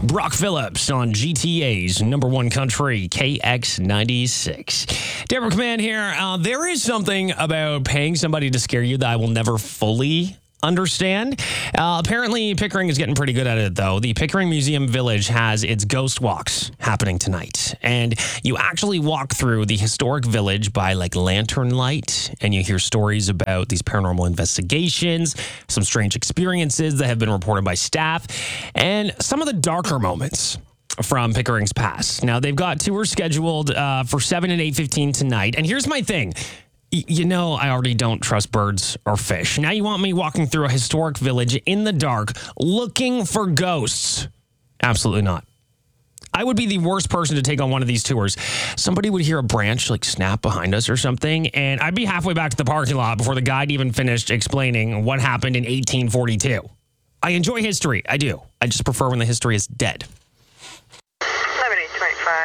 Brock Phillips on GTA's number one country, KX96. Deborah Command here. There is something about paying somebody to scare you that I will never fully understand. Apparently, Pickering is getting pretty good at it, though. The Pickering Museum Village has its ghost walks happening tonight. And you actually walk through the historic village by lantern light, and you hear stories about these paranormal investigations, some strange experiences that have been reported by staff, and some of the darker moments from Pickering's past. Now, they've got tours scheduled for 7 and 8:15 tonight. And here's my thing. You know, I already don't trust birds or fish. Now you want me walking through a historic village in the dark looking for ghosts? Absolutely not. I would be the worst person to take on one of these tours. Somebody would hear a branch snap behind us or something, and I'd be halfway back to the parking lot before the guide even finished explaining what happened in 1842. I enjoy history. I do. I just prefer when the history is dead.